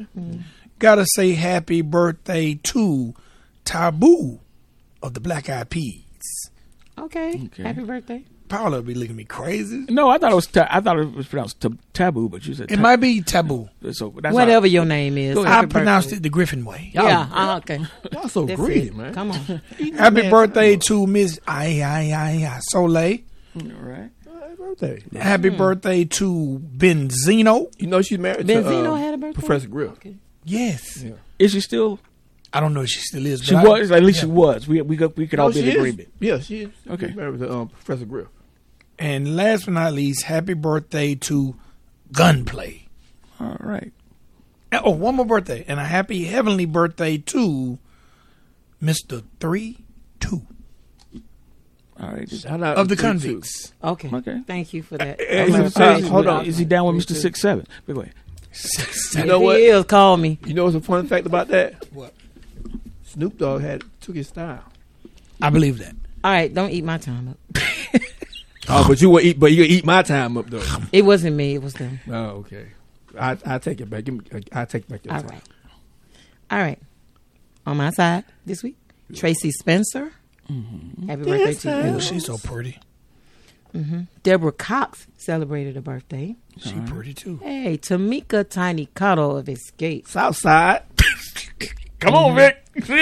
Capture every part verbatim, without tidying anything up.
man. Mm. Gotta say happy birthday to Taboo of the Black Eyed Peas. Okay. Okay. Happy birthday. Paula be looking at me crazy. No, I thought it was ta- I thought it was pronounced ta- taboo, but you said It ta- might be Taboo. So that's Whatever all. your name is. Go I happy pronounced birthday. it the Griffin way. Yeah. uh, okay. Y'all so That's greedy, it. man. Come on. Happy Man, birthday to Miss I I I I Soleil. All right. Happy birthday. Happy birthday to Benzino. You know she's married Benzino to uh, had a birthday? Professor Grill. Okay. Yes. Yeah. Is she still? I don't know if she still is. She but I- was. At least yeah. she was. We we could, we could all No, be in she is. agreement. Yeah, she is. Okay. She's married to um, Professor Grill. And last but not least, happy birthday to Gunplay. All right. Oh, one more birthday. And a happy heavenly birthday to Mister Three Two All right. Shout out of the to three, Convicts. Okay. Okay. Thank you for that. Hey, I'm hey, afraid- hey, hold on. Is he down with Mister Six Seven? Wait, wait. two. You If know what? he is, call me. You know what's a fun fact about that? What? Snoop Dogg had took his style. I believe that. All right, don't eat my time up. Oh, but you will eat. But you gonna eat my time up though. It wasn't me. It was them. Oh, okay. I I take it back. Give me, I take back your All time. right. All right. On my side this week, Tracy Spencer. Happy birthday to Oh, you. she's so pretty. Deborah Cox celebrated a birthday. She pretty too. Hey, Tamika Tiny Cuddle of Escape. Southside. Come on, Vic.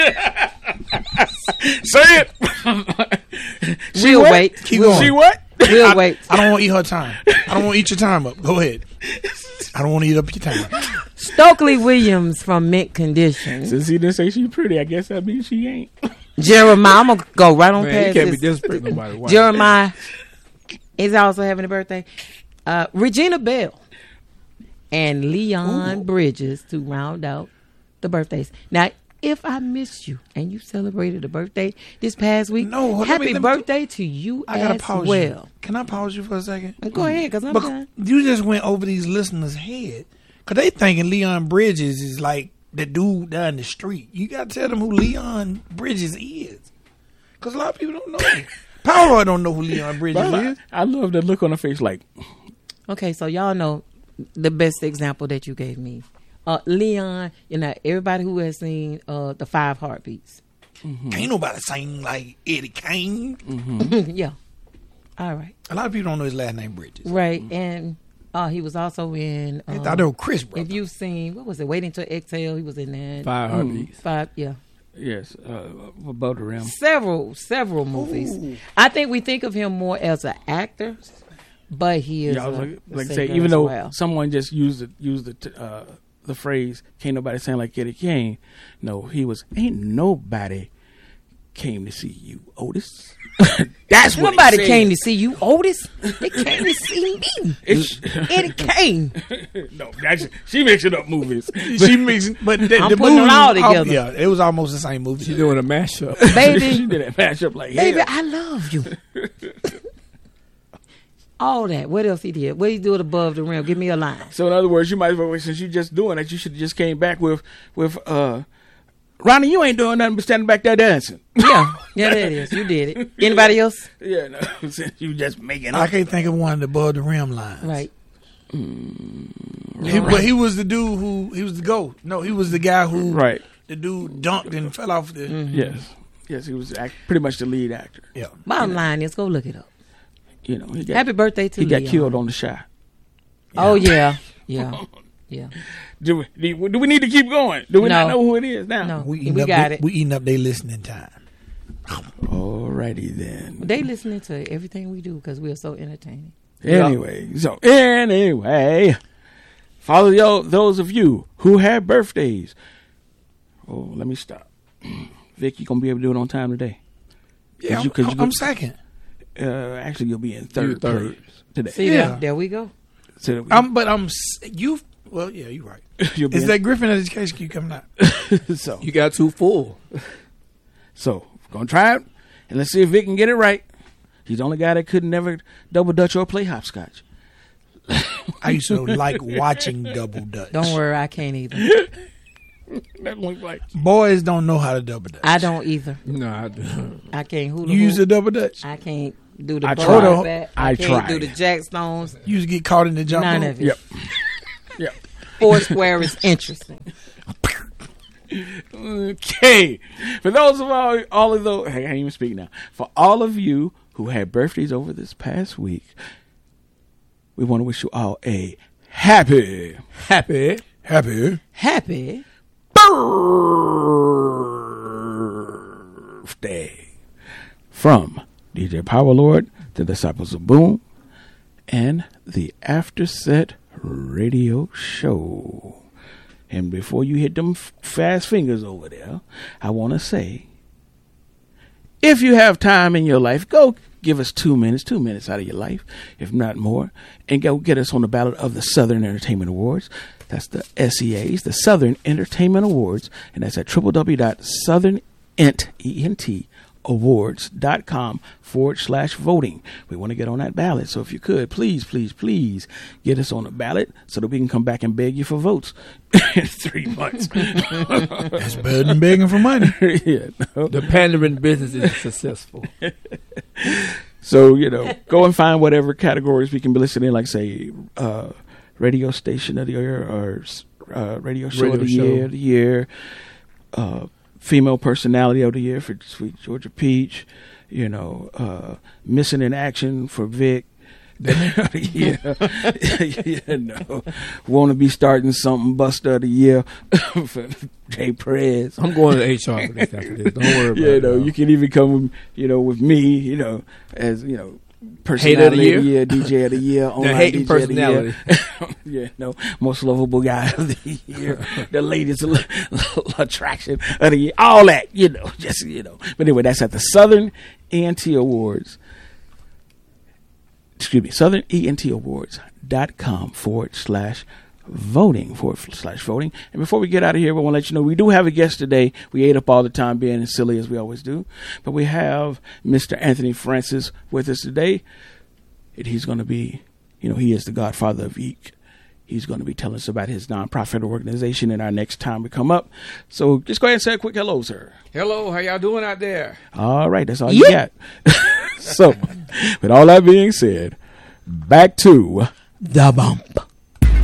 Say it. She We'll what? wait. Keep we'll, going. She what? we'll wait. I don't want to eat her time. I don't want to eat your time up. Go ahead. I don't want to eat up your time. Stokely Williams from Mint Condition. Since he didn't say she's pretty, I guess that means she ain't. Jeremiah, I'm going to go right on Man, you past can't be this. disrespecting nobody. Why? Jeremiah is also having a birthday. Uh, Regina Bell and Leon Bridges to round out the birthdays. Now, if I missed you and you celebrated a birthday this past week, No, let me- happy let me- birthday to you I gotta as pause well. you. Can I pause you for a second? Go ahead, because I'm Bec- done. you just went over these listeners' head. Because they thinking Leon Bridges is like the dude down the street. You got to tell them who Leon Bridges is. Because a lot of people don't know. Power don't know who Leon Bridges is. I love the look on her face like, Okay, so y'all know the best example that you gave me. Uh, Leon, you know, everybody who has seen uh, the Five Heartbeats. Ain't nobody sing like Eddie Kane. Yeah. All right. A lot of people don't know his last name Bridges. Right. And uh, he was also in. They Um, thought they were Chris, bro. if you've seen, what was it? Waiting to Exhale. He was in that. Five heartbeats. Five, yeah. yes, uh, above the rim. Several, several movies. I think we think of him more as an actor, but he is. Yeah, I was a- like, a like I say, singer even as though well. someone just used it, used the t- uh, the phrase "Can't nobody sound like Eddie Kane." No, he was. Ain't nobody came to see you, Otis. That's what Nobody he said. came to see you, Otis. They came to see me, It's, Eddie Kane. no, that's, she mixing up movies. she mixing, but the, I'm the putting them movie- all together. yeah, it was almost the same movie. She doing a mashup. she Baby, did that matchup like baby, hell. I love you. All that. What else he did? What he do it above the rim? Give me a line. So in other words, you might as well, since you just doing that, you should have just came back with with uh, Ronnie. You ain't doing nothing but standing back there dancing. Yeah, yeah, that is. You did it. Anybody else? Yeah, no, since you just making I up. can't think of one of the above the rim lines. Right. He, but he was the dude who he was the GOAT. No, he was the guy who Right. the dude dunked and fell off the. Yes. Yes, he was act, pretty much the lead actor. Yeah. Bottom line is, go look it up. You know, he got, Happy birthday to he got Leon. killed on the shot. Oh yeah, yeah, yeah. Do we, do we- do we need to keep going? Do we No. not know who it is now? No, We, we, eating up got they, it. We eating up their listening time. Alrighty then. They listening to everything we do because we are so entertaining. Anyway, so anyway, follow yo, those of you who have birthdays. Oh, let me stop. Vic, you gonna be able to do it on time today? Yeah, Cause you- cause I'm, you go- I'm second. Uh, actually, you'll be in third, You're third. place today. See Yeah. that? There we go. So that we- I'm, but I'm s- you. Well, yeah, you're right. you'll be Is in- that Griffin education keep coming out? so You got too full. so we're gonna try it and let's see if Vic can get it right. He's the only guy that could never double dutch or play hopscotch. I used to like watching double dutch. Don't worry, I can't either. That looks like Boys don't know how to double dutch. I don't either. No, I do. I can't hula You used to hoop. double dutch. I can't do the I bug tried. like that. I, I can't tried. do the jack stones. You used to get caught in the jump None rope. of it. Yep. Yep. Foursquare is interesting. Okay. For those of all, all of those, I can't even speak now. For all of you who had birthdays over this past week, we want to wish you all a happy, Happy. Happy. Happy. birthday from D J Power Lord, the Disciples of Boom, and the After Set Radio Show. And before you hit them f- fast fingers over there, I want to say, if you have time in your life, go give us two minutes, two minutes out of your life, if not more, and go get us on the ballot of the Southern Entertainment Awards. That's the S E As, the Southern Entertainment Awards, and that's at w w w dot southern ent awards.com forward slash voting. We want to get on that ballot. So if you could, please, please, please get us on the ballot so that we can come back and beg you for votes in three months. That's better than begging for money. yeah, no. The pandering business is successful. So, you know, go and find whatever categories we can be listed in, like, say, uh, radio station of the year or uh, radio show Radio of the show. year, of the year, uh, female personality of the year for Sweet Georgia Peach, you know, uh, missing in action for Vic. yeah, you know, want to be starting something buster of the year for Jay Perez. I'm going to H R for this after this. Don't worry about You it. know, no. you can even come, you know, with me, you know, as, you know, Hater of the personality year? D J of the year, online hating D J of the year. personality. yeah, no, most lovable guy of the year, the latest l- l- attraction of the year, all that, you know, just, you know. But anyway, that's at the Southern E N T Awards. Excuse me, Southern E N T Awards dot com forward slash voting forward slash voting. And before we get out of here, we want to let you know we do have a guest today. We ate up all the time being as silly as we always do, but we have Mister Anthony Francis with us today. And he's going to be, you know, he is the godfather of Eek. He's going to be telling us about his nonprofit organization in our next time we come up. So just go ahead and say a quick hello, sir. Hello, how y'all doing out there? All right, that's all you got. So, with all that being said, back to The bump.